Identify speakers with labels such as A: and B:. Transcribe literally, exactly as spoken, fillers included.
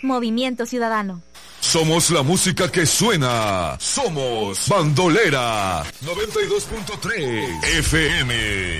A: Movimiento Ciudadano.
B: Somos la música que suena. Somos Bandolera noventa y dos punto tres F M.